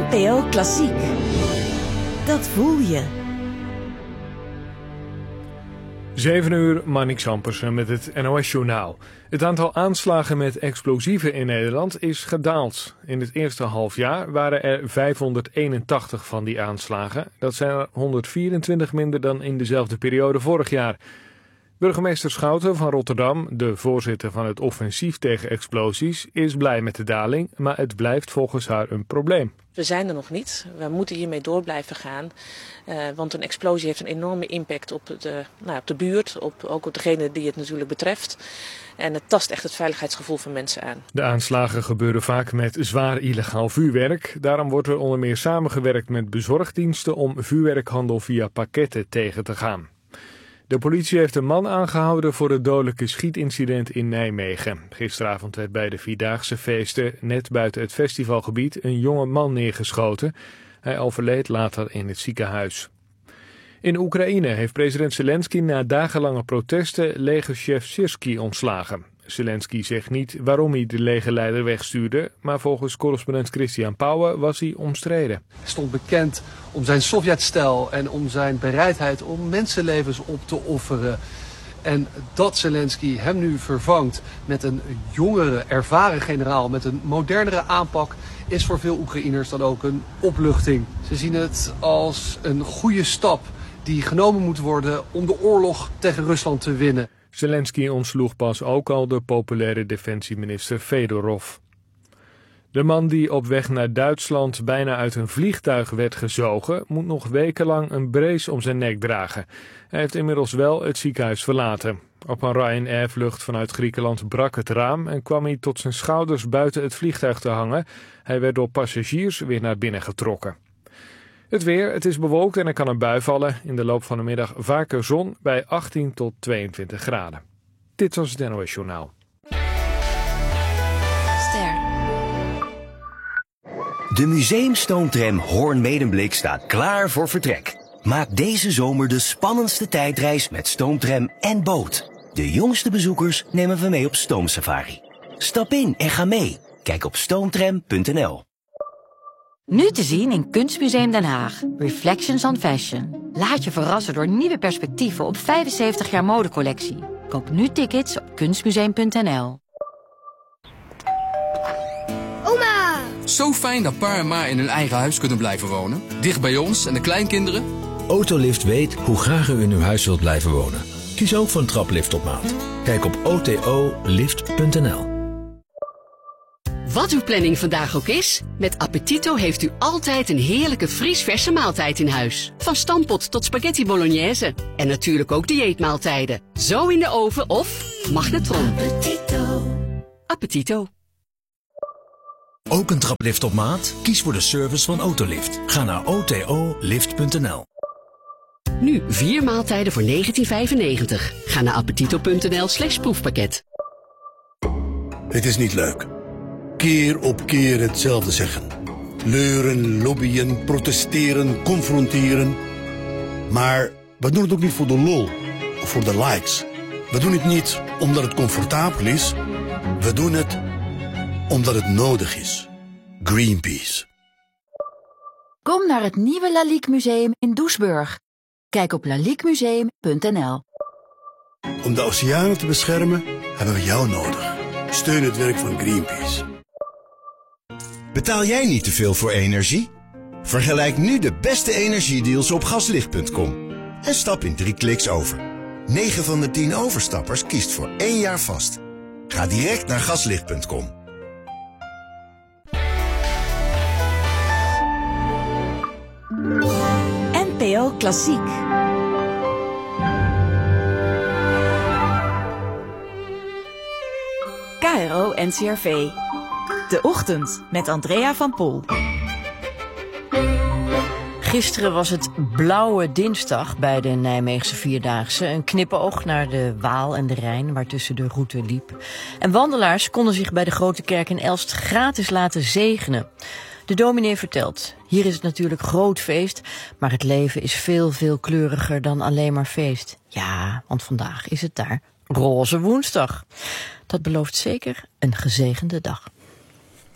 NPO Klassiek. Dat voel je. 7 uur, Marnix Ampersen met het NOS-journaal. Het aantal aanslagen met explosieven in Nederland is gedaald. In het eerste halfjaar waren er 581 van die aanslagen. Dat zijn er 124 minder dan in dezelfde periode vorig jaar. Burgemeester Schouten van Rotterdam, de voorzitter van het offensief tegen explosies, is blij met de daling, maar het blijft volgens haar een probleem. We zijn er nog niet. We moeten hiermee door blijven gaan. Want een explosie heeft een enorme impact op de buurt, ook op degene die het natuurlijk betreft. En het tast echt het veiligheidsgevoel van mensen aan. De aanslagen gebeuren vaak met zwaar illegaal vuurwerk. Daarom wordt er onder meer samengewerkt met bezorgdiensten om vuurwerkhandel via pakketten tegen te gaan. De politie heeft een man aangehouden voor het dodelijke schietincident in Nijmegen. Gisteravond werd bij de Vierdaagse feesten net buiten het festivalgebied een jonge man neergeschoten. Hij overleed later in het ziekenhuis. In Oekraïne heeft president Zelensky na dagenlange protesten legerchef Syrskij ontslagen. Zelensky zegt niet waarom hij de legerleider wegstuurde, maar volgens correspondent Christian Pauwen was hij omstreden. Hij stond bekend om zijn Sovjetstijl en om zijn bereidheid om mensenlevens op te offeren. En dat Zelensky hem nu vervangt met een jongere, ervaren generaal met een modernere aanpak is voor veel Oekraïners dan ook een opluchting. Ze zien het als een goede stap die genomen moet worden om de oorlog tegen Rusland te winnen. Zelensky ontsloeg pas ook al de populaire defensieminister Fedorov. De man die op weg naar Duitsland bijna uit een vliegtuig werd gezogen, moet nog wekenlang een brace om zijn nek dragen. Hij heeft inmiddels wel het ziekenhuis verlaten. Op een Ryanair-vlucht vanuit Griekenland brak het raam en kwam hij tot zijn schouders buiten het vliegtuig te hangen. Hij werd door passagiers weer naar binnen getrokken. Het weer, het is bewolkt en er kan een bui vallen. In de loop van de middag vaker zon bij 18 tot 22 graden. Dit was het NOS Journaal. Ster. De museumstoomtram Hoorn-Medemblik staat klaar voor vertrek. Maak deze zomer de spannendste tijdreis met stoomtram en boot. De jongste bezoekers nemen we mee op stoomsafari. Stap in en ga mee. Kijk op stoomtram.nl. Nu te zien in Kunstmuseum Den Haag. Reflections on Fashion. Laat je verrassen door nieuwe perspectieven op 75 jaar modecollectie. Koop nu tickets op kunstmuseum.nl. Oma! Zo fijn dat pa en ma in hun eigen huis kunnen blijven wonen. Dicht bij ons en de kleinkinderen. Autolift weet hoe graag u in uw huis wilt blijven wonen. Kies ook voor een traplift op maat. Kijk op otolift.nl. Wat uw planning vandaag ook is, met Appetito heeft u altijd een heerlijke vriesverse maaltijd in huis. Van stampot tot spaghetti bolognese. En natuurlijk ook dieetmaaltijden. Zo in de oven of magnetron. Appetito. Appetito. Ook een traplift op maat? Kies voor de service van Autolift. Ga naar otolift.nl. Nu 4 maaltijden voor €19,95. Ga naar appetito.nl/proefpakket. Het is niet leuk. Keer op keer hetzelfde zeggen. Leuren, lobbyen, protesteren, confronteren. Maar we doen het ook niet voor de lol of voor de likes. We doen het niet omdat het comfortabel is. We doen het omdat het nodig is. Greenpeace. Kom naar het nieuwe Lalique Museum in Doesburg. Kijk op laliquemuseum.nl. Om de oceanen te beschermen hebben we jou nodig. Steun het werk van Greenpeace. Betaal jij niet te veel voor energie? Vergelijk nu de beste energiedeals op gaslicht.com. En stap in 3 kliks over. 9 van de 10 overstappers kiest voor 1 jaar vast. Ga direct naar gaslicht.com. NPO Klassiek. KRO NCRV. De Ochtend met Andrea van Pol. Gisteren was het blauwe dinsdag bij de Nijmeegse Vierdaagse. Een knipoog naar de Waal en de Rijn, waartussen de route liep. En wandelaars konden zich bij de Grote Kerk in Elst gratis laten zegenen. De dominee vertelt, hier is het natuurlijk groot feest, maar het leven is veel, veel kleuriger dan alleen maar feest. Ja, want vandaag is het daar Roze Woensdag. Dat belooft zeker een gezegende dag.